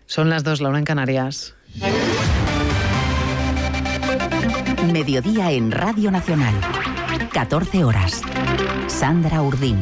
Son las 2, la 1 en Canarias. Mediodía en Radio Nacional. 14 horas. Sandra Urdín.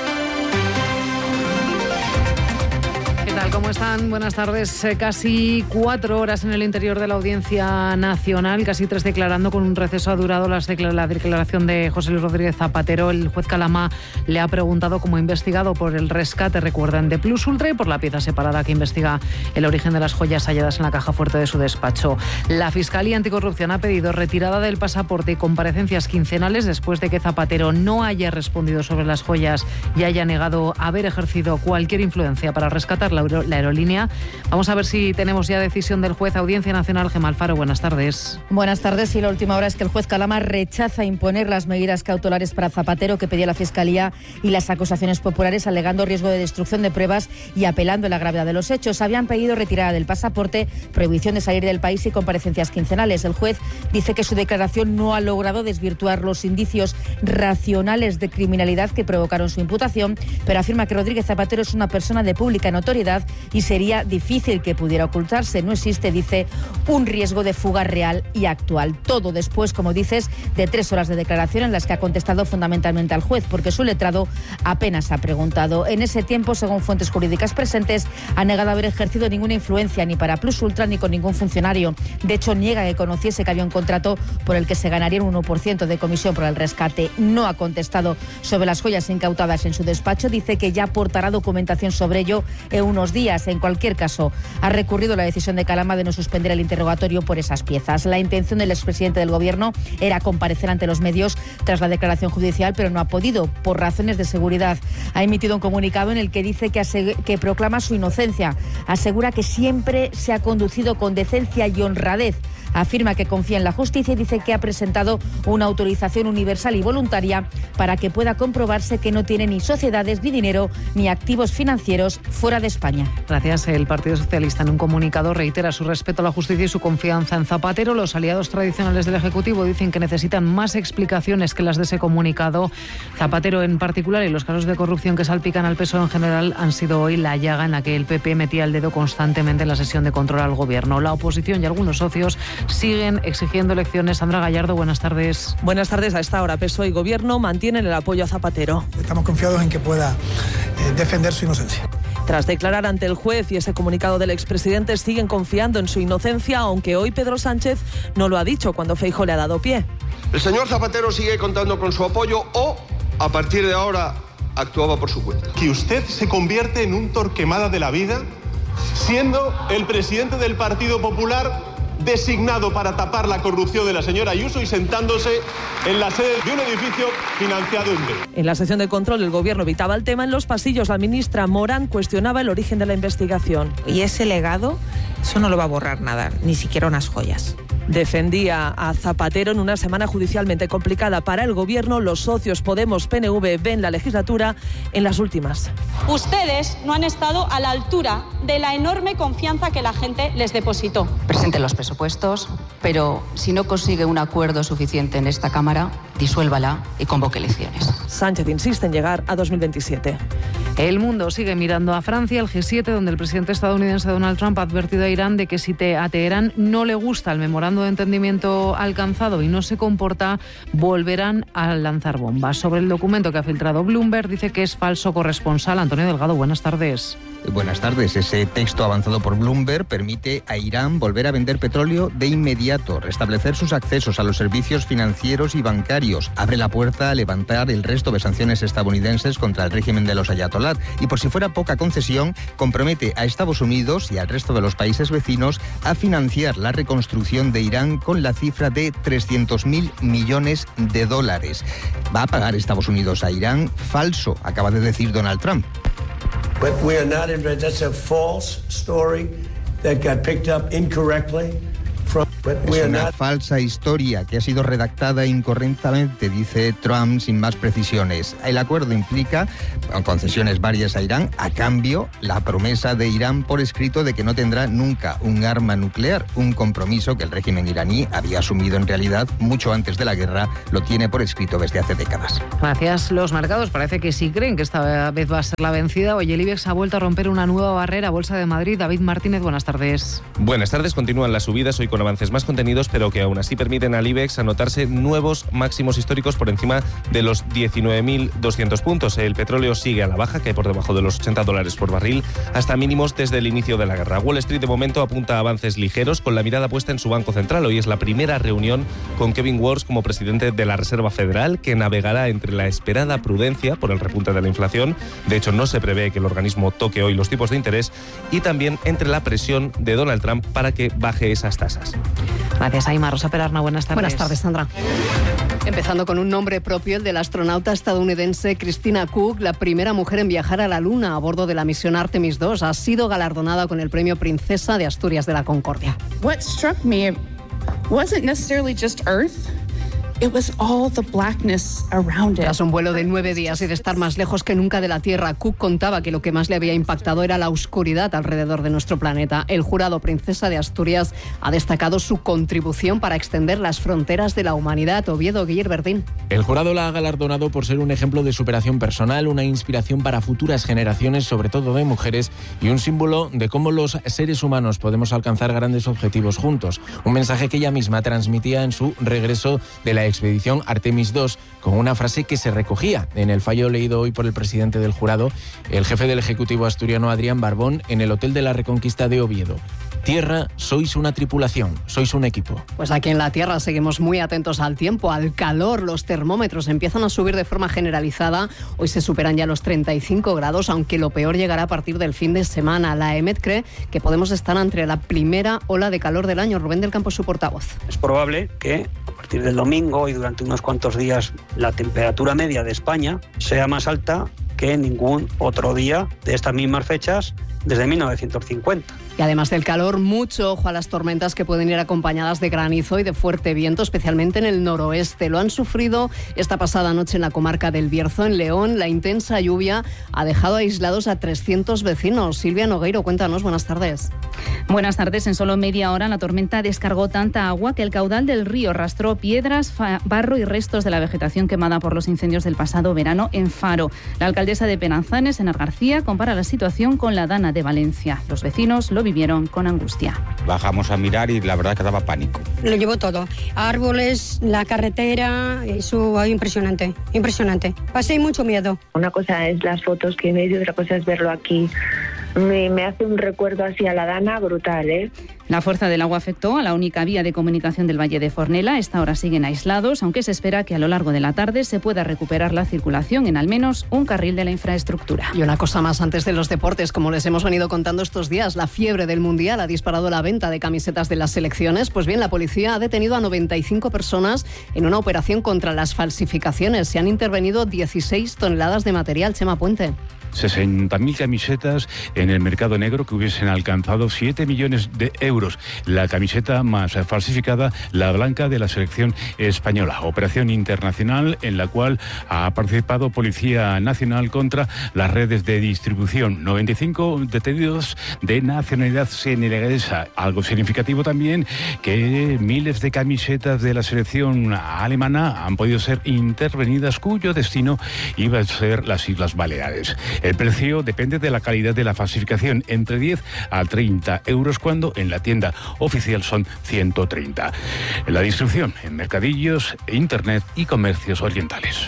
¿Qué tal? ¿Cómo están? Buenas tardes. Casi 4 horas en el interior de la Audiencia Nacional, casi 3 declarando. Con un receso ha durado la declaración de José Luis Rodríguez Zapatero. El juez Calama le ha preguntado como investigado por el rescate, recuerdan, de Plus Ultra y por la pieza separada que investiga el origen de las joyas halladas en la caja fuerte de su despacho. La Fiscalía Anticorrupción ha pedido retirada del pasaporte y comparecencias quincenales después de que Zapatero no haya respondido sobre las joyas y haya negado haber ejercido cualquier influencia para rescatar la aerolínea. Vamos a ver si tenemos ya decisión del juez. Audiencia Nacional. Gemma Alfaro, buenas tardes. Buenas tardes. Y la última hora es que el juez Calama rechaza imponer las medidas cautelares para Zapatero que pedía la Fiscalía y las acusaciones populares, alegando riesgo de destrucción de pruebas y apelando a la gravedad de los hechos. Habían pedido retirada del pasaporte, prohibición de salir del país y comparecencias quincenales. El juez dice que su declaración no ha logrado desvirtuar los indicios racionales de criminalidad que provocaron su imputación, pero afirma que Rodríguez Zapatero es una persona de pública notoriedad y sería difícil que pudiera ocultarse. No existe, dice, un riesgo de fuga real y actual. Todo después, como dices, de 3 horas de declaración en las que ha contestado fundamentalmente al juez, porque su letrado apenas ha preguntado. En ese tiempo, según fuentes jurídicas presentes, ha negado haber ejercido ninguna influencia ni para Plus Ultra ni con ningún funcionario. De hecho, niega que conociese que había un contrato por el que se ganaría un 1% de comisión por el rescate. No ha contestado sobre las joyas incautadas en su despacho. Dice que ya aportará documentación sobre ello en unos días. En cualquier caso, ha recurrido la decisión de Calama de no suspender el interrogatorio por esas piezas. La intención del expresidente del Gobierno era comparecer ante los medios tras la declaración judicial, pero no ha podido por razones de seguridad. Ha emitido un comunicado en el que dice que proclama su inocencia. Asegura que siempre se ha conducido con decencia y honradez. Afirma que confía en la justicia y dice que ha presentado una autorización universal y voluntaria para que pueda comprobarse que no tiene ni sociedades, ni dinero, ni activos financieros fuera de España. Gracias. El Partido Socialista en un comunicado reitera su respeto a la justicia y su confianza en Zapatero. Los aliados tradicionales del Ejecutivo dicen que necesitan más explicaciones que las de ese comunicado. Zapatero en particular y los casos de corrupción que salpican al PSOE en general han sido hoy la llaga en la que el PP metía el dedo constantemente en la sesión de control al Gobierno. La oposición y algunos socios siguen exigiendo elecciones. Sandra Gallardo, buenas tardes. Buenas tardes. A esta hora PSOE y Gobierno mantienen el apoyo a Zapatero. Estamos confiados en que pueda defender su inocencia. Tras declarar ante el juez y ese comunicado del expresidente, siguen confiando en su inocencia, aunque hoy Pedro Sánchez no lo ha dicho cuando Feijóo le ha dado pie. El señor Zapatero sigue contando con su apoyo o, a partir de ahora, actuaba por su cuenta. Que usted se convierte en un Torquemada de la vida, siendo el presidente del Partido Popular designado para tapar la corrupción de la señora Ayuso y sentándose en la sede de un edificio financiado en B. En la sesión de control, el Gobierno evitaba el tema. En los pasillos, la ministra Morán cuestionaba el origen de la investigación. Y ese legado, eso no lo va a borrar nada, ni siquiera unas joyas. Defendía a Zapatero en una semana judicialmente complicada para el Gobierno. Los socios Podemos-PNV ven la legislatura en las últimas. Ustedes no han estado a la altura de la enorme confianza que la gente les depositó. Presenten los presupuestos, pero si no consigue un acuerdo suficiente en esta Cámara, disuélvala y convoque elecciones. Sánchez insiste en llegar a 2027. El mundo sigue mirando a Francia, el G7, donde el presidente estadounidense Donald Trump ha advertido a Irán de que si a Teherán no le gusta el memorándum de entendimiento alcanzado y no se comporta, volverán a lanzar bombas. Sobre el documento que ha filtrado Bloomberg, dice que es falso. Corresponsal Antonio Delgado, buenas tardes. Buenas tardes. Ese texto avanzado por Bloomberg permite a Irán volver a vender petróleo de inmediato, restablecer sus accesos a los servicios financieros y bancarios, abre la puerta a levantar el resto de sanciones estadounidenses contra el régimen de los ayatolás y, por si fuera poca concesión, compromete a Estados Unidos y al resto de los países vecinos a financiar la reconstrucción de Irán con la cifra de $300.000 millones. ¿Va a pagar Estados Unidos a Irán? Falso, acaba de decir Donald Trump. But we are not in. That's a false story that got picked up incorrectly. Es una falsa historia que ha sido redactada incorrectamente, dice Trump sin más precisiones. El acuerdo implica concesiones varias a Irán, a cambio la promesa de Irán por escrito de que no tendrá nunca un arma nuclear, un compromiso que el régimen iraní había asumido en realidad mucho antes de la guerra, lo tiene por escrito desde hace décadas. Gracias. Los mercados parece que sí creen que esta vez va a ser la vencida. Hoy el IBEX ha vuelto a romper una nueva barrera. Bolsa de Madrid, David Martínez, buenas tardes. Buenas tardes. Continúan las subidas hoy con avances más contenidos, pero que aún así permiten al IBEX anotarse nuevos máximos históricos por encima de los 19.200 puntos. El petróleo sigue a la baja, cae por debajo de los $80 por barril, hasta mínimos desde el inicio de la guerra. Wall Street de momento apunta a avances ligeros, con la mirada puesta en su Banco Central. Hoy es la primera reunión con Kevin Warsh como presidente de la Reserva Federal, que navegará entre la esperada prudencia por el repunte de la inflación. De hecho, no se prevé que el organismo toque hoy los tipos de interés, y también entre la presión de Donald Trump para que baje esas tasas. Gracias, Aima. Rosa Perarna, buenas tardes. Buenas tardes, Sandra. Empezando con un nombre propio, el del astronauta estadounidense Christina Koch, la primera mujer en viajar a la Luna a bordo de la misión Artemis II. Ha sido galardonada con el premio Princesa de Asturias de la Concordia. What struck me wasn't necessarily just Earth. It was all the blackness around it. Tras un vuelo de 9 días y de estar más lejos que nunca de la Tierra, Cook contaba que lo que más le había impactado era la oscuridad alrededor de nuestro planeta. El jurado Princesa de Asturias ha destacado su contribución para extender las fronteras de la humanidad. Oviedo, Guillerberdín. El jurado la ha galardonado por ser un ejemplo de superación personal, una inspiración para futuras generaciones, sobre todo de mujeres, y un símbolo de cómo los seres humanos podemos alcanzar grandes objetivos juntos. Un mensaje que ella misma transmitía en su regreso de la expedición Artemis II, con una frase que se recogía en el fallo leído hoy por el presidente del jurado, el jefe del Ejecutivo asturiano Adrián Barbón, en el Hotel de la Reconquista de Oviedo. Tierra, sois una tripulación, sois un equipo. Pues aquí en la Tierra seguimos muy atentos al tiempo, al calor. Los termómetros empiezan a subir de forma generalizada. Hoy se superan ya los 35 grados, aunque lo peor llegará a partir del fin de semana. La EMET cree que podemos estar ante la primera ola de calor del año. Rubén del Campo es su portavoz. Es probable que a partir del domingo y durante unos cuantos días la temperatura media de España sea más alta que ningún otro día de estas mismas fechas desde 1950. Y además del calor, mucho ojo a las tormentas que pueden ir acompañadas de granizo y de fuerte viento, especialmente en el noroeste. Lo han sufrido esta pasada noche en la comarca del Bierzo, en León. La intensa lluvia ha dejado aislados a 300 vecinos. Silvia Nogueiro, cuéntanos, buenas tardes. Buenas tardes. En solo media hora la tormenta descargó tanta agua que el caudal del río arrastró piedras, barro y restos de la vegetación quemada por los incendios del pasado verano en Faro. La alcaldesa de Penanzanes, Enar García, compara la situación con la Dana de Valencia. Los vecinos lo vivieron con angustia. Bajamos a mirar y la verdad que daba pánico. Lo llevó todo. Árboles, la carretera, eso impresionante, impresionante. Pasé mucho miedo. Una cosa es las fotos que ves y otra cosa es verlo aquí. Me hace un recuerdo así a la Dana brutal, ¿eh? La fuerza del agua afectó a la única vía de comunicación del Valle de Fornela. Esta hora siguen aislados, aunque se espera que a lo largo de la tarde se pueda recuperar la circulación en al menos un carril de la infraestructura. Y una cosa más antes de los deportes, como les hemos venido contando estos días, la fiebre del Mundial ha disparado la venta de camisetas de las selecciones. Pues bien, la policía ha detenido a 95 personas en una operación contra las falsificaciones. Se han intervenido 16 toneladas de material. Chema Puente. 60.000 camisetas en el mercado negro que hubiesen alcanzado 7 millones de euros. La camiseta más falsificada, la blanca de la selección española. Operación internacional en la cual ha participado Policía Nacional contra las redes de distribución. 95 detenidos de nacionalidad senegalesa. Algo significativo también que miles de camisetas de la selección alemana han podido ser intervenidas, cuyo destino iba a ser las Islas Baleares. El precio depende de la calidad de la falsificación, entre 10 a 30 euros, cuando en la tienda oficial son 130. La distribución en mercadillos, internet y comercios orientales.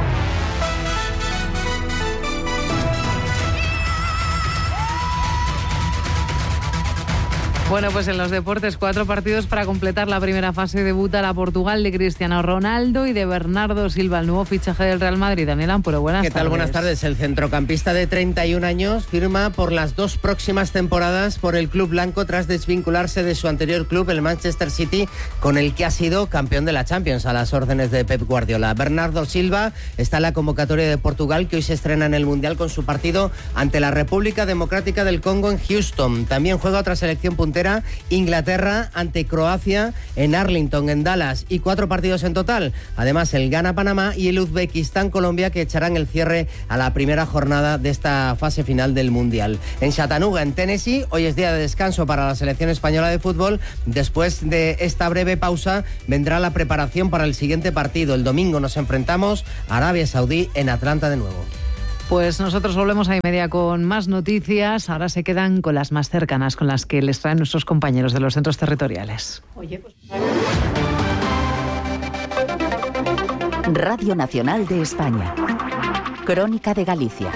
Bueno, pues en los deportes, 4 partidos para completar la primera fase. Debuta la Portugal de Cristiano Ronaldo y de Bernardo Silva, el nuevo fichaje del Real Madrid. Daniel Ampuro, buenas tardes. ¿Qué tal? Buenas tardes. El centrocampista de 31 años firma por las 2 próximas temporadas por el club blanco tras desvincularse de su anterior club, el Manchester City, con el que ha sido campeón de la Champions a las órdenes de Pep Guardiola. Bernardo Silva está en la convocatoria de Portugal, que hoy se estrena en el Mundial con su partido ante la República Democrática del Congo en Houston. También juega otra selección puntera puntera, Inglaterra ante Croacia en Arlington, en Dallas, y 4 partidos en total. Además, el Ghana-Panamá y el Uzbekistán-Colombia, que echarán el cierre a la primera jornada de esta fase final del Mundial. En Chattanooga, en Tennessee, hoy es día de descanso para la selección española de fútbol. Después de esta breve pausa vendrá la preparación para el siguiente partido. El domingo nos enfrentamos a Arabia Saudí en Atlanta de nuevo. Pues nosotros volvemos a 1:30 con más noticias. Ahora se quedan con las más cercanas, con las que les traen nuestros compañeros de los centros territoriales. Radio Nacional de España. Crónica de Galicia.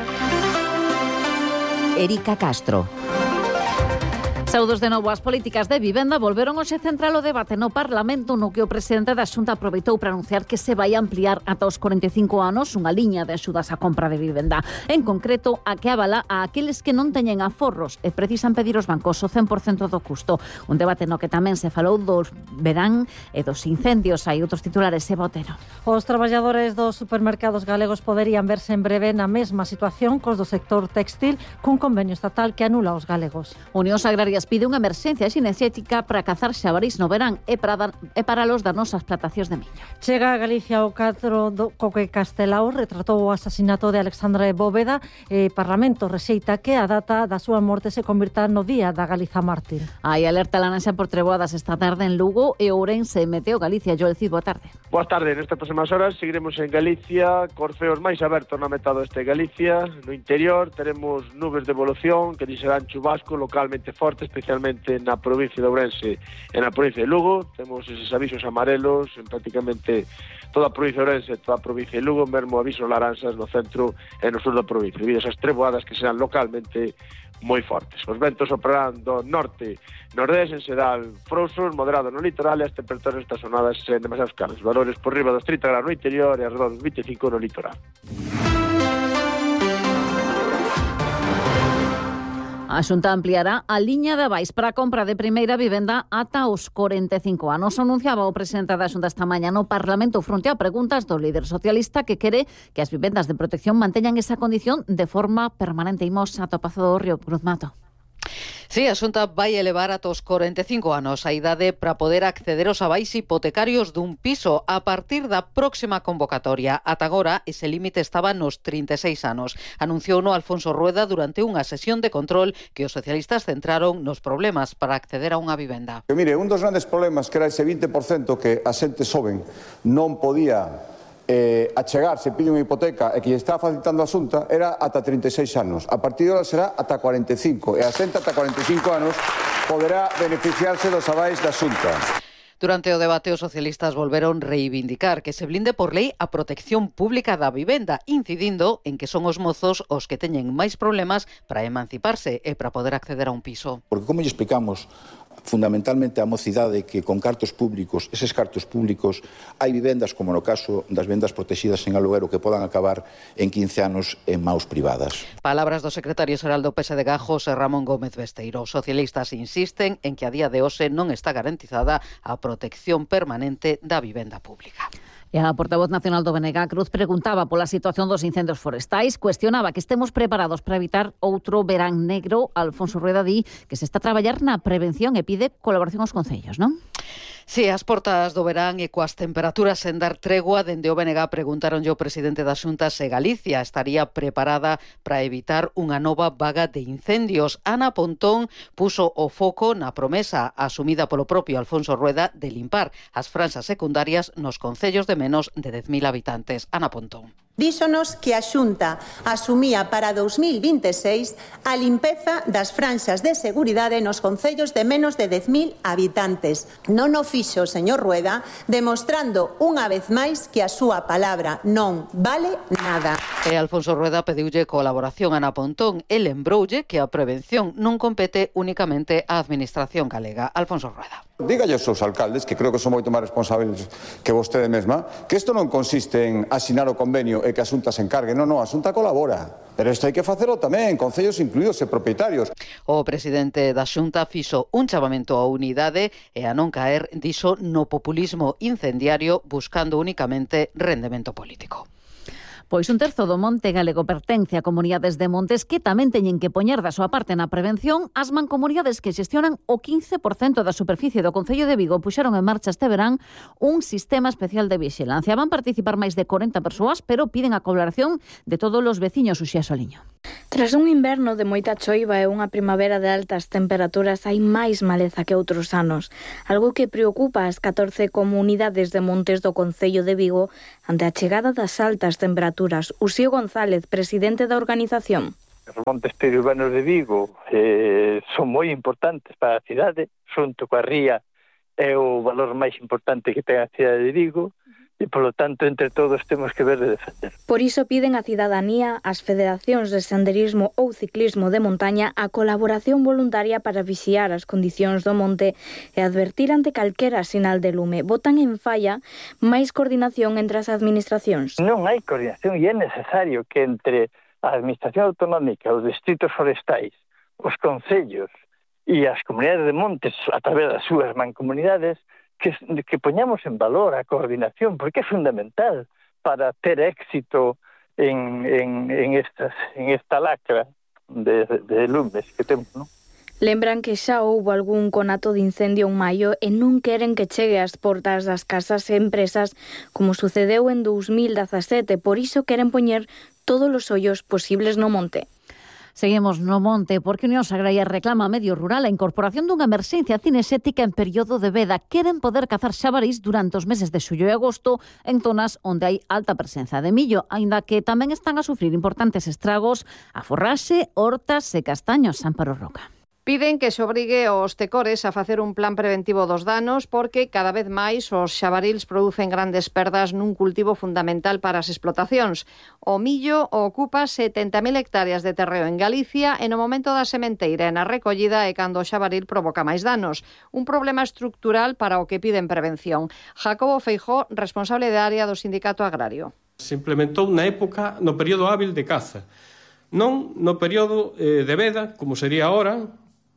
Erika Castro. Saúdos de novo, as políticas de vivenda volveron hoxe central o debate no Parlamento, no que o presidente da Xunta aproveitou para anunciar que se vai ampliar ata os 45 anos unha liña de axudas á compra de vivenda. En concreto, a que avala a aqueles que non teñen aforros e precisan pedir aos bancos o 100% do custo. Un debate no que tamén se falou do verán e dos incendios. Hai outros titulares, Eva Otero. Os traballadores dos supermercados galegos poderían verse en breve na mesma situación cos do sector textil, cun convenio estatal que anula os galegos. Unións Agrarias pide unha emerxencia xinecética para cazar xabarís no verán e para los darnos as plantacións de miño. Chega a Galicia o 4 do Coque Castelao retratou o asasinato de Alexandre Bóveda e Parlamento rexeita que a data da súa morte se convirta no Día da Galiza Mártir. Hai alerta laranxa por treboadas esta tarde en Lugo e Ourense. Meteo Galicia. Joel Cid, boa tarde. Boa tarde. Nestas próximas horas seguiremos en Galicia, corceos máis abertos na metade oeste de Galicia. No interior teremos nubes de evolución que serán chubasco localmente fortes, especialmente na provincia de Ourense e na provincia de Lugo. Temos eses avisos amarelos en prácticamente toda a provincia de Ourense, toda a provincia de Lugo, mesmo avisos laranxas no centro e no sur da provincia, debido a esas treboadas que serán localmente moi fortes. Os ventos soprarán do norte nordés, en xeral frouxos, moderados no litoral, e as temperaturas estacionadas sen demasiados calos. Valores por riba dos 30 graus no interior e alrededor dos 25 no litoral. A Xunta ampliará a liña de avais para a compra de primeira vivenda ata os 45 anos. Anunciaba o presidente da Xunta esta mañá no Parlamento fronte a preguntas do líder socialista que quere que as vivendas de protección manteñan esa condición de forma permanente. Imos a Topazo do Río, Cruz Mato. Sí, a Xunta vai elevar ata os 45 anos a idade para poder acceder aos avais hipotecarios dun piso a partir da próxima convocatoria. Ata agora, ese límite estaba nos 36 anos. Anunciouno Alfonso Rueda durante unha sesión de control que os socialistas centraron nos problemas para acceder a unha vivenda. Mire, un dos grandes problemas que era ese 20% que a xente xoven non podía achegarse, pide unha hipoteca e que lle está facilitando a Xunta era ata 36 anos. A partir de ahora será ata 45 e a xente ata 45 anos poderá beneficiarse dos avais da Xunta. Durante o debate, os socialistas volveron reivindicar que se blinde por lei a protección pública da vivenda, incidindo en que son os mozos os que teñen máis problemas para emanciparse e para poder acceder a un piso. Porque como lle explicamos fundamentalmente a mocidade que con cartos públicos, eses cartos públicos, hai vivendas como no caso das vivendas protegidas en aluguero que podan acabar en 15 anos en maus privadas. Palabras do secretario xeral do PSDG, José Ramón Gómez Besteiro. Os socialistas insisten en que a día de hoxe non está garantizada a protección permanente da vivenda pública. E a portavoz nacional do BNG, Cruz, preguntaba pola situación dos incendios forestais, cuestionaba que estemos preparados para evitar outro verán negro. Alfonso Rueda di que se está a traballar na prevención e pide colaboración aos concellos, non? Sí, as portas do verán e coas temperaturas sen dar tregua, dende o BNG preguntaronlle ao presidente da Xunta se Galicia estaría preparada para evitar unha nova vaga de incendios. Ana Pontón puso o foco na promesa asumida polo propio Alfonso Rueda de limpar as franxas secundarias nos concellos de menos de 10.000 habitantes. Ana Pontón. Díxonos que a Xunta asumía para 2026 a limpeza das franxas de seguridade nos concellos de menos de 10.000 habitantes. Non o fixo, señor Rueda, demostrando unha vez máis que a súa palabra non vale nada. E Alfonso Rueda pediulle colaboración a Ana Pontón e lembroulle que a prevención non compete únicamente á Administración galega. Alfonso Rueda. Dígalle aos seus alcaldes, que creo que son moito máis responsables que vostede mesma, que isto non consiste en asinar o convenio e que a Xunta se encargue. Non, a Xunta colabora. Pero isto hai que facelo tamén, concellos incluídos e propietarios. O presidente da Xunta fixo un chamamento á unidade e a non caer, dixo, no populismo incendiario buscando únicamente rendemento político. Pois un terzo do monte galego pertence a comunidades de montes que tamén teñen que poñer da súa parte na prevención. As mancomunidades que xestionan o 15% da superficie do Concello de Vigo puxeron en marcha este verán un sistema especial de vixilancia. Van participar máis de 40 persoas, pero piden a colaboración de todos os veciños. Uxía Soliño. Tras un inverno de moita choiva e unha primavera de altas temperaturas, hai máis maleza que outros anos, algo que preocupa as 14 comunidades de montes do Concello de Vigo ante a chegada das altas temperaturas. Uxío González, presidente da organización. Os montes periurbanos de Vigo son moi importantes para a cidade, xunto coa ría é o valor máis importante que ten a cidade de Vigo, e, polo tanto, entre todos temos que ver de defender. Por iso piden a cidadanía, as federacións de senderismo ou ciclismo de montaña a colaboración voluntaria para vixiar as condicións do monte e advertir ante calquera sinal de lume. Botan en falla máis coordinación entre as administracións. Non hai coordinación e é necesario que entre a administración autonómica, os distritos forestais, os concellos e as comunidades de montes a través das súas mancomunidades que poñamos en valor a coordinación, porque é fundamental para ter éxito en esta lacra de lumes que temos, non? Lembran que xa houbo algún conato de incendio en maio e non queren que chegue ás portas das casas e empresas como sucedeu en 2017, por iso queren poñer todos os ollos posibles no monte. Seguimos no monte porque Unión Agraria reclama a medio rural a incorporación dunha emerxencia cinexética en período de veda. Queren poder cazar xabarís durante os meses de xullo e agosto en zonas onde hai alta presenza de millo, aínda que tamén están a sufrir importantes estragos a forraxe, hortas e castaños. Amparo Roca. Piden que se obrigue aos tecores a facer un plan preventivo dos danos porque cada vez máis os xabarils producen grandes perdas nun cultivo fundamental para as explotacións. O millo ocupa 70.000 hectáreas de terreo en Galicia e no momento da sementeira e na recollida é cando o xabaril provoca máis danos. Un problema estructural para o que piden prevención. Jacobo Feijó, responsable de área do Sindicato Agrario. Se implementou na época no período hábil de caza, non no período de veda, como sería ahora,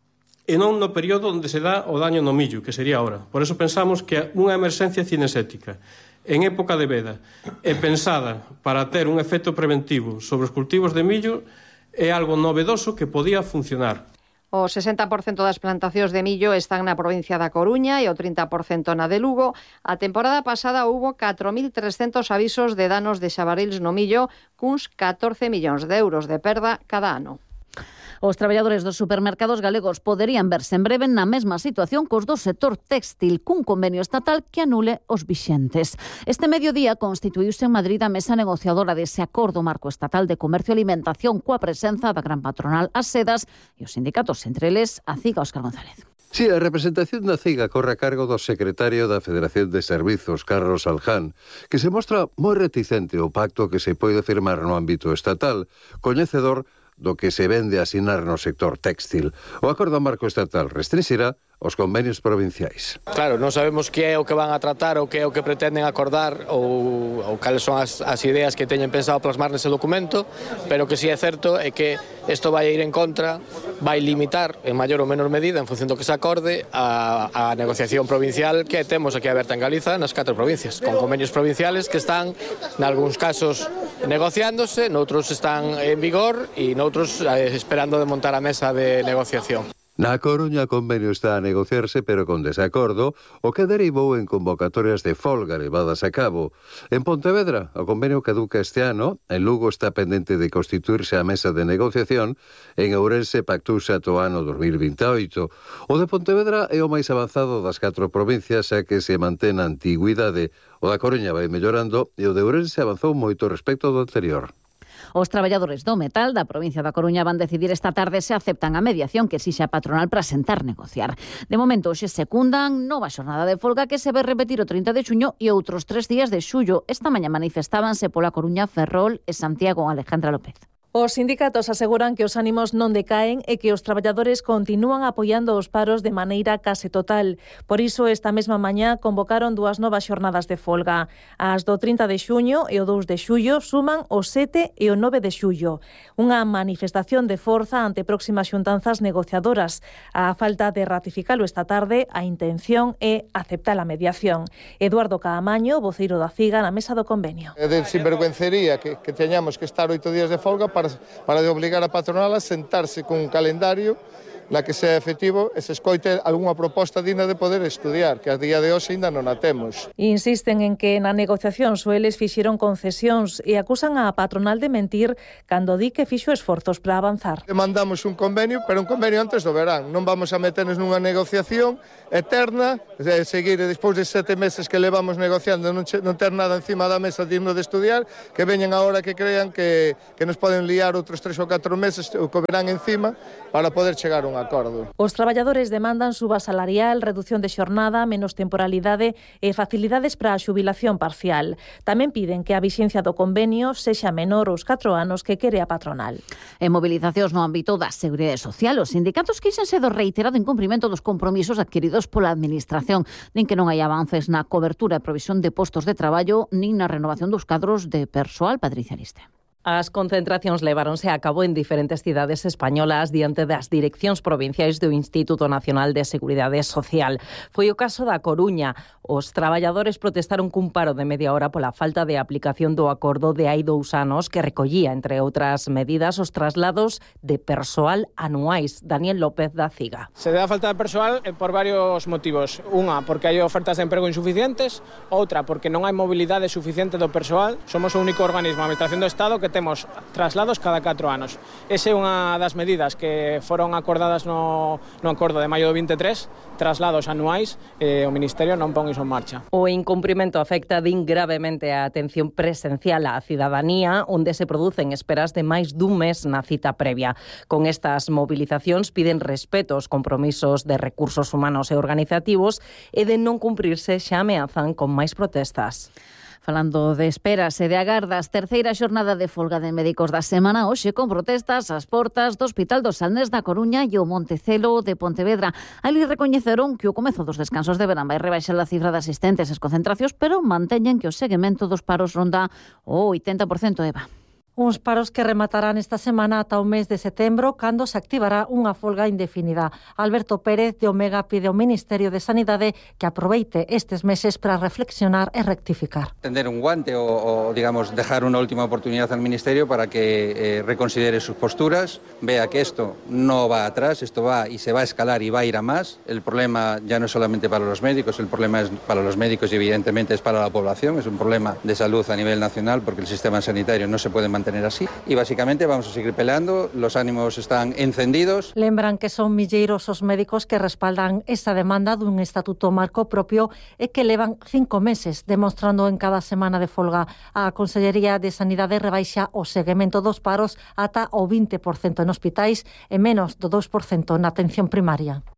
e non no período onde se dá o daño no millo, que sería ahora. Por eso pensamos que unha emerxencia cinexética en época de veda e pensada para ter un efecto preventivo sobre os cultivos de millo é algo novedoso que podía funcionar. O 60% das plantacións de millo están na provincia da Coruña e o 30% na de Lugo. A temporada pasada houbo 4.300 avisos de danos de xabarils no millo, cuns 14 millóns de euros de perda cada ano. Os traballadores dos supermercados galegos poderían verse en breve na mesma situación cos do sector téxtil, cun convenio estatal que anule os vixentes. Este mediodía constituíuse en Madrid a mesa negociadora dese acordo marco estatal de comercio e alimentación coa presenza da gran patronal As Sedas e os sindicatos, entre eles a CIGA. Óscar González. Sí, a representación da CIGA corre a cargo do secretario da Federación de Servizos, Carlos Alján, que se mostra moi reticente ao pacto que se pode firmar no ámbito estatal, coñecedor do que se vende a asinar no sector téxtil. O acordo marco estatal restringirá os convenios provinciais. Claro, non sabemos que é o que van a tratar ou que é o que pretenden acordar ou cales son as ideas que teñen pensado plasmar nese documento, pero que si é certo é que isto vai ir en contra, vai limitar en maior ou menor medida en función do que se acorde a negociación provincial que temos aquí aberta en Galiza nas 4 provincias, con convenios provinciales que están, nalgúns casos, negociándose, noutros están en vigor e noutros esperando de montar a mesa de negociación. Na Coruña o convenio está a negociarse, pero con desacordo, o que derivou en convocatorias de folga levadas a cabo. En Pontevedra, o convenio caduca este ano, en Lugo está pendente de constituirse a mesa de negociación, en Ourense pactouse ata o ano 2028. O de Pontevedra é o máis avanzado das 4 provincias, xa que se mantén a antigüidade. O da Coruña vai mellorando e o de Ourense avanzou moito respecto do anterior. Os traballadores do metal da provincia da Coruña van decidir esta tarde se aceptan a mediación que exixe a patronal para sentar negociar. De momento, hoxe secundan nova xornada de folga que se ve repetir o 30 de xuño e outros 3 días de xullo. Esta mañá manifestábanse pola Coruña, Ferrol e Santiago. Alejandra López. Os sindicatos aseguran que os ánimos non decaen e que os traballadores continúan apoiando os paros de maneira case total. Por iso, esta mesma mañá convocaron 2 novas xornadas de folga. As do 30 de xuño e o 2 de xullo suman o 7 e o 9 de xullo. Unha manifestación de forza ante próximas xuntanzas negociadoras. A falta de ratificalo esta tarde, a intención é aceptar a mediación. Eduardo Caamaño, voceiro da CIGA, na mesa do convenio. É de sinvergüencería que teñamos que estar 8 días de folga para de obligar a patronal a sentarse con un calendario na que sea efectivo e se escoite algunha proposta digna de poder estudiar, que a día de hoxe ainda non a temos. Insisten en que na negociación eles fixeron concesións e acusan a patronal de mentir cando di que fixo esforzos para avanzar. Demandamos un convenio, pero un convenio antes do verán. Non vamos a meternos nunha negociación eterna, seguir despois de 7 meses que levamos negociando non ter nada encima da mesa digno de estudiar, que veñen agora que crean que nos poden liar outros 3 ou 4 meses o que verán encima para poder chegar a un acordo. Os traballadores demandan suba salarial, reducción de xornada, menos temporalidade e facilidades para a xubilación parcial. Tamén piden que a vixencia do convenio sexa menor os 4 anos que quere a patronal. En mobilizacións no ámbito da Seguridade Social, os sindicatos quíxense do reiterado incumprimento dos compromisos adquiridos pola Administración. Din que non hai avances na cobertura e provisión de postos de traballo nin na renovación dos cadros de persoal. Patricia Ariste. As concentracións leváronse a cabo en diferentes cidades españolas diante das direccións provinciais do Instituto Nacional de Seguridade Social. Foi o caso da Coruña. Os traballadores protestaron cun paro de media hora pola falta de aplicación do acordo de hai 2 anos que recollía, entre outras medidas, os traslados de persoal anuais. Daniel López da CIGA. Se dá falta de persoal por varios motivos. Unha, porque hai ofertas de emprego insuficientes. Outra, porque non hai mobilidade suficiente do persoal. Somos o único organismo da Administración do Estado que temos traslados cada 4 anos. Esa é unha das medidas que foron acordadas no acordo de maio do 23, traslados anuais, e o Ministerio non pon iso en marcha. O incumprimento afecta gravemente a atención presencial á cidadanía, onde se producen esperas de máis dun mes na cita previa. Con estas movilizacións piden respeto aos compromisos de recursos humanos e organizativos e de non cumprirse xa ameazan con máis protestas. Falando de esperas e de agardas, terceira xornada de folga de médicos da semana hoxe con protestas ás portas do Hospital do Salnés da Coruña e o Montecelo de Pontevedra. Ali recoñeceron que o comezo dos descansos de verán vai rebaixar a cifra de asistentes ás concentracións, pero manteñen que o seguimento dos paros ronda o 80%, Eva. Uns paros que rematarán esta semana ata o mes de setembro, cando se activará unha folga indefinida. Alberto Pérez de Omega pide ao Ministerio de Sanidade que aproveite estes meses para reflexionar e rectificar. Tender un guante o digamos, dejar una última oportunidad al Ministerio para que reconsidere sus posturas, vea que esto no va atrás, esto va y se va a escalar y va a ir a más. El problema ya no es solamente para los médicos, el problema es para los médicos y evidentemente es para la población, es un problema de salud a nivel nacional porque el sistema sanitario no se puede mantener así y básicamente vamos a seguir peleando, los ánimos están encendidos. Lembran que son milleiros os médicos que respaldan esta demanda dun estatuto marco propio e que levan 5 meses demostrando en cada semana de folga. A Consellería de Sanidade rebaixa o seguimento dos paros ata o 20% en hospitais e menos do 2% na atención primaria.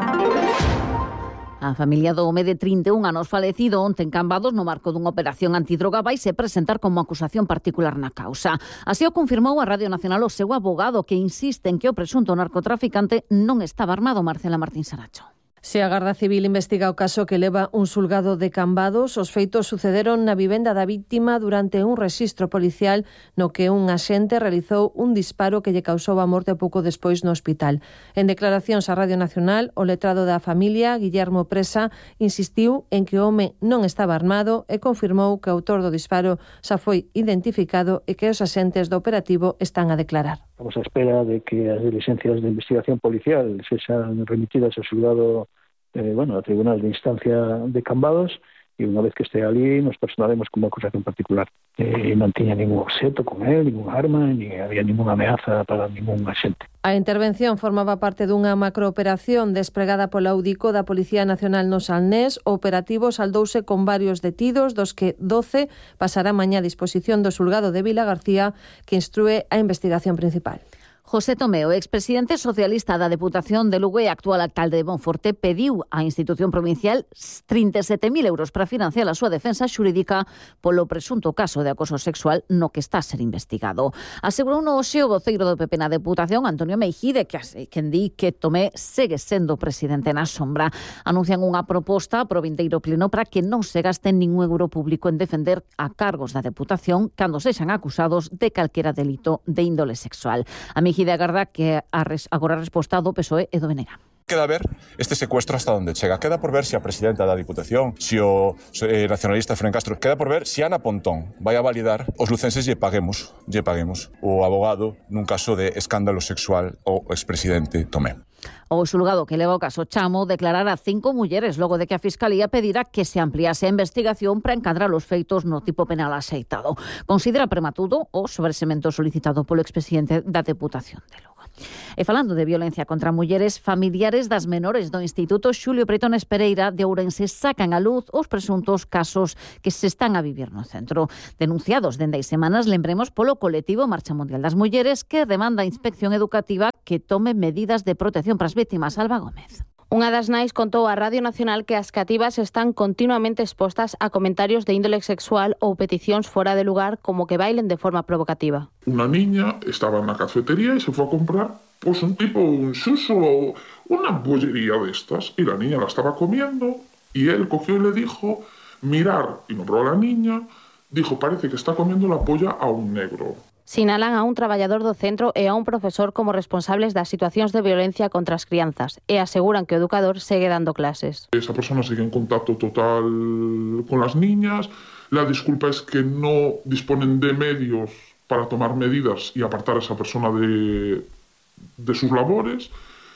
A familia do home de 31 anos falecido onte en Cambados no marco dunha operación antidroga vai se presentar como acusación particular na causa. Así o confirmou a Radio Nacional o seu abogado, que insiste en que o presunto narcotraficante non estaba armado. Marcela Martín Saracho. Se a Garda Civil investiga o caso que leva un xulgado de Cambados, os feitos sucederon na vivenda da víctima durante un rexistro policial no que un axente realizou un disparo que lle causou a morte pouco despois no hospital. En declaracións á Radio Nacional, o letrado da familia, Guillermo Presa, insistiu en que o home non estaba armado e confirmou que o autor do disparo xa foi identificado e que os axentes do operativo están a declarar. Estamos a espera de que as diligencias de investigación policial sexan remitidas ao xulgado ao Tribunal de Instancia de Cambados e unha vez que este ali nos personaremos como acusación particular. Non tiña ningún obxeto con él, ningún arma, ni había ninguna ameaza para ningún axente. A intervención formaba parte dunha macrooperación despregada pola UDICO da Policía Nacional no Salnés. O operativo saldouse con varios detidos, dos que 12 pasará mañá a disposición do xulgado de Vilagarcía, que instrúe a investigación principal. José Tomeo, expresidente socialista da Deputación de Lugo e actual alcalde de Monforte, pediu á institución provincial 37.000 euros para financiar a súa defensa xurídica polo presunto caso de acoso sexual no que está a ser investigado. Asegurou no hoxe o voceiro do PP na Deputación, Antonio Meijide, quen di que Tomé segue sendo presidente na sombra. Anuncian unha proposta pro vindeiro pleno para que non se gaste ningún euro público en defender a cargos da Deputación cando sexan acusados de calquera delito de índole sexual. A Meijide agarda que agora a resposta do PSOE e do BNG. Queda ver este secuestro hasta onde chega. Queda por ver se a presidenta da Diputación, se o nacionalista Fren Castro, queda por ver se Ana Pontón vai a validar os lucenses lle paguemos o abogado nun caso de escándalo sexual ao expresidente Tomé. O xulgado que leva o caso Chamo declarará 5 mulleres logo de que a Fiscalía pedira que se ampliase a investigación para encadrar os feitos no tipo penal axeitado. Considera prematuro o sobresemento solicitado polo expresidente da Deputación de Lugo. E falando de violencia contra mulleres, familiares das menores do Instituto Xulio Preitones Pereira de Ourense sacan a luz os presuntos casos que se están a vivir no centro. Denunciados dende hai semanas, lembremos, polo colectivo Marcha Mundial das Mulleres, que demanda a Inspección Educativa que tome medidas de protección para as vítimas. Alba Gómez. Unha das nais contou á Radio Nacional que as cativas están continuamente expostas a comentarios de índole sexual ou peticións fora de lugar como que bailen de forma provocativa. Una niña estaba na cafetería e se foi a comprar un suso ou una bollería de estas, y la niña la estaba comiendo y él cogió y le dijo mirar, y nombró a la niña, dijo parece que está comiendo la polla a un negro. Sinalan a un traballador do centro e a un profesor como responsables das situacións de violencia contra as crianzas e aseguran que o educador segue dando clases. Esa persona sigue en contacto total con las niñas. La disculpa es que no disponen de medios para tomar medidas y apartar a esa persona de sus labores.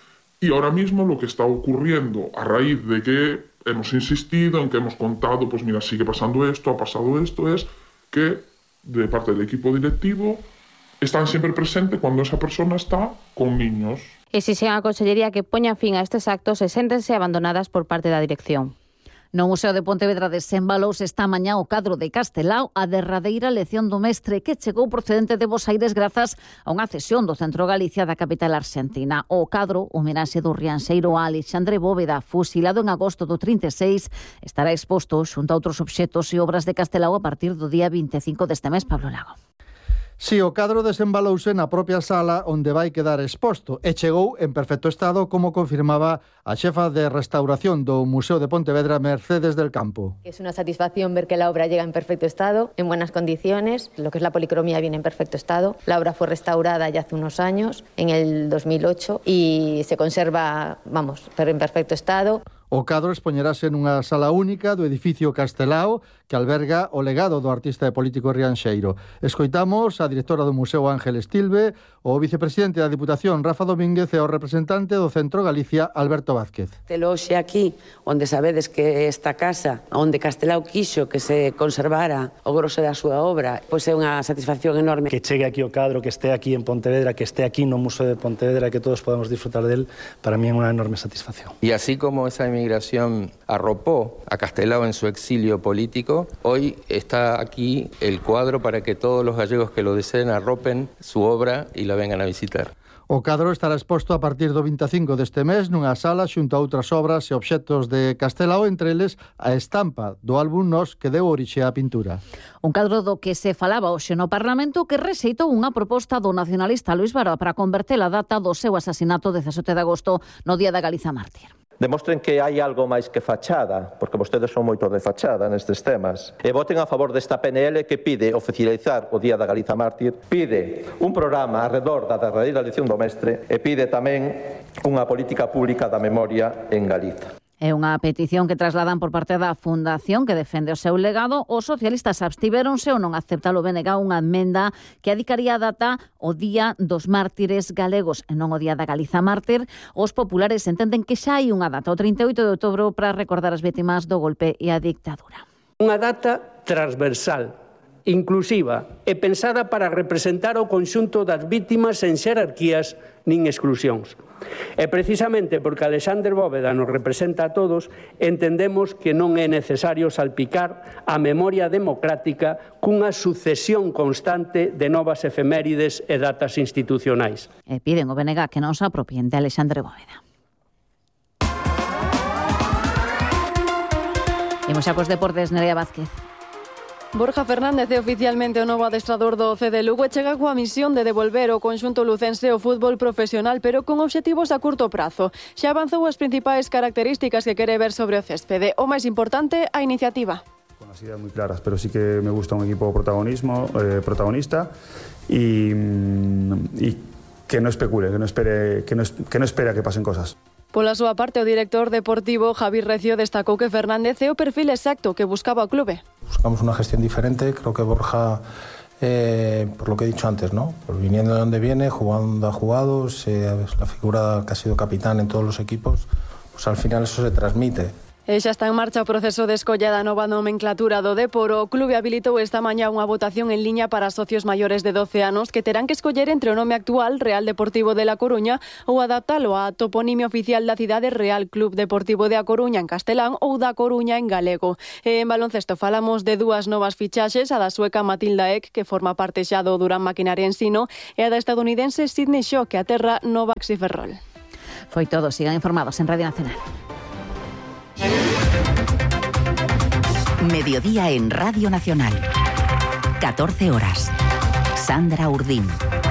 Y ahora mismo lo que está ocurriendo a raíz de que hemos insistido, en que hemos contado, pues mira, sigue pasando esto, ha pasado esto, es que de parte del equipo directivo están siempre presentes cuando esa persona está con niños. Exigen a Consellería que poña fin a estes actos e séntense abandonadas por parte da dirección. No Museo de Pontevedra desembalouse esta mañá o cadro de Castelao, a derradeira lección do mestre que chegou procedente de Bos Aires grazas a unha cesión do Centro Galicia da capital argentina. O cadro, homenaxe do rianxeiro Alexandre Bóveda, fusilado en agosto do 36, estará exposto xunto a outros obxetos e obras de Castelao a partir do día 25 deste mes. Pablo Lago. Si, o cadro desembalouse na propia sala onde vai quedar exposto e chegou en perfecto estado, como confirmaba a xefa de restauración do Museo de Pontevedra, Mercedes del Campo. Es una satisfacción ver que la obra llega en perfecto estado, en buenas condiciones. Lo que es la policromía viene en perfecto estado. La obra fue restaurada ya hace unos años, en el 2008, y se conserva, pero en perfecto estado. O cadro expoñerase nunha sala única do edificio Castelao que alberga o legado do artista e político rianxeiro. Escoitamos a directora do Museo Ángel Estilbe, o vicepresidente da Diputación Rafa Domínguez e o representante do Centro Galicia Alberto Vázquez. Telo hoxe aquí, onde sabedes que esta casa, onde Castelao quixo que se conservara o grosso da súa obra, pois é unha satisfacción enorme. Que chegue aquí o cadro, que este aquí en Pontevedra, que este aquí no Museo de Pontevedra, que todos podamos disfrutar del, para mí é unha enorme satisfacción. Y así como esa migración arropó a Castelao en su exilio político, hoy está aquí el cuadro para que todos los gallegos que lo deseen arropen su obra y la vengan a visitar. O cadro estará exposto a partir do 25 deste mes nunha sala xunto a outras obras e obxetos de Castelao, entre eles a estampa do álbum Nos que deu orixe á pintura. Un cadro do que se falaba hoxe no Parlamento que rexeitou unha proposta do nacionalista Luís Baró para converter a data do seu asasinato 17 de agosto no Día da Galiza Mártir. Demostren que hai algo máis que fachada, porque vostedes son moito de fachada nestes temas. E voten a favor desta PNL que pide oficializar o Día da Galiza Mártir, pide un programa arredor da derradeira lección do mestre e pide tamén unha política pública da memoria en Galiza. É unha petición que trasladan por parte da Fundación que defende o seu legado. Os socialistas abstivéronse ou non aceptar o BNG unha emenda que adicaría a data o Día dos Mártires Galegos e non o Día da Galiza Mártir. Os populares entenden que xa hai unha data, o 38 de outubro, para recordar as vítimas do golpe e a dictadura. Unha data transversal inclusiva e pensada para representar o conxunto das vítimas sen xerarquías nin exclusións. E precisamente porque Alexander Bóveda nos representa a todos, entendemos que non é necesario salpicar a memoria democrática cunha sucesión constante de novas efemérides e datas institucionais. E piden o BNG que non se apropien de Alexander Bóveda. Imos xa cos deportes, Nerea Vázquez. Borja Fernández é oficialmente o novo adestrador do CD Lugo e chega coa misión de devolver o conxunto lucense ao fútbol profesional, pero con obxectivos a curto prazo. Xa avanzou as principais características que quere ver sobre o céspede. O máis importante, a iniciativa. Con las ideas muy claras, pero sí que me gusta un equipo protagonista y que no especule, que no espere a que pasen cosas. Pola súa parte, o director deportivo Javi Recio destacou que Fernández é o perfil exacto que buscaba o clube. Buscamos una gestión diferente, creo que Borja, por lo que he dicho antes, ¿no? Pues viniendo de donde viene, jugando a jugados, la figura que ha sido capitán en todos los equipos, pues al final eso se transmite. E xa está en marcha o proceso de escolla da nova nomenclatura do Depor. O clube habilitou esta mañá unha votación en liña para socios maiores de 12 anos que terán que escoller entre o nome actual Real Deportivo de La Coruña ou adaptalo á toponimia oficial da cidade Real Club Deportivo de A Coruña en castelán ou da Coruña en galego. E en baloncesto falamos de dúas novas fichaxes, a da sueca Matilda Ek, que forma parte xa do Durán Maquinaria Ensino, e a da estadounidense Sydney Shaw, que aterra no Baxi Ferrol. Foi todo, sigan informados en Radio Nacional. Mediodía en Radio Nacional. 14 horas. Sandra Urdín.